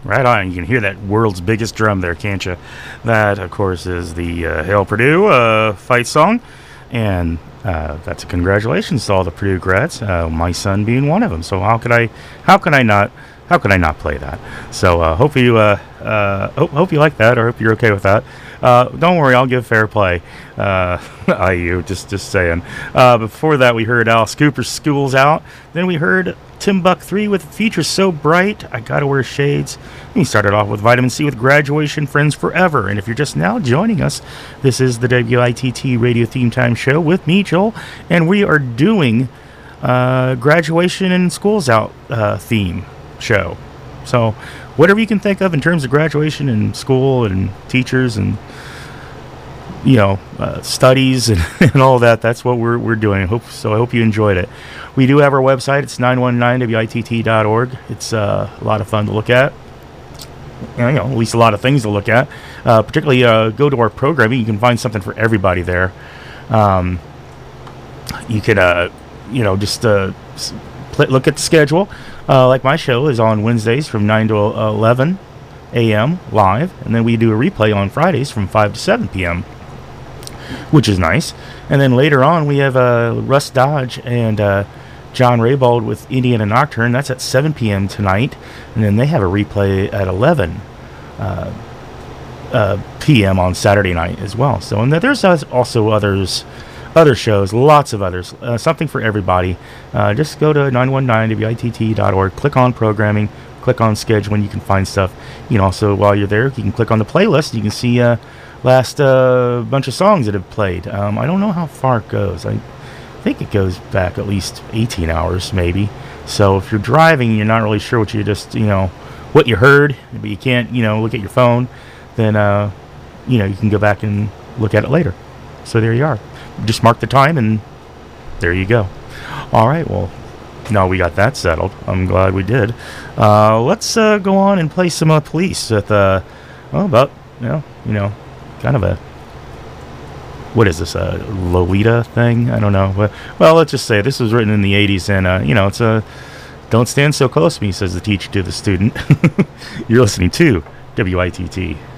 Right on. You can hear that world's biggest drum there, can't you? That, of course, is the Hail Purdue fight song. And that's a congratulations to all the Purdue grads. My son being one of them. So how could I not play that? So hope you hope you like that, or hope you're okay with that. Don't worry, I'll give fair play. IU, just saying. Before that, we heard Alice Cooper's "School's Out." Then we heard Timbuk 3 with "Future So Bright." I gotta wear shades. And we started off with Vitamin C with "Graduation Friends Forever." And if you're just now joining us, this is the WITT Radio Theme Time Show with me, Joel, and we are doing graduation and school's out theme show. So whatever you can think of in terms of graduation and school and teachers and studies and all that, that's what we're doing. I hope you enjoyed it. We do have our website. It's 919witt.org. It's a lot of fun to look at. At least a lot of things to look at. Particularly go to our programming. You can find something for everybody there. You could look at the schedule. Like my show is on Wednesdays from 9 to 11 a.m. live, and then we do a replay on Fridays from 5 to 7 p.m., which is nice. And then later on, we have Russ Dodge and John Raybald with Indiana Nocturne. That's at 7 p.m. tonight, and then they have a replay at 11 p.m. on Saturday night as well. So, and there's also other shows, lots of others, something for everybody. Just go to 919witt.org, click on programming, click on schedule, and you can find stuff. You can also, while you're there, you can click on the playlist. You can see last bunch of songs that have played. I don't know how far it goes. I think it goes back at least 18 hours, maybe. So if you're driving and you're not really sure what what you heard, but you can't, look at your phone, then, you can go back and look at it later. So there you are. Just mark the time, and there you go. All right, well, now we got that settled. I'm glad we did. Let's go on and play some Police with, kind of a, what is this, a Lolita thing? I don't know. Well, let's just say this was written in the 80s, and, it's a, "Don't stand so close to me," says the teacher to the student. You're listening to WITT.